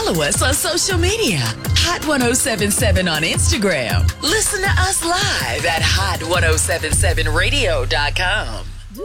follow us on social media. Hot 1077 on Instagram. Listen to us live at hot1077radio.com.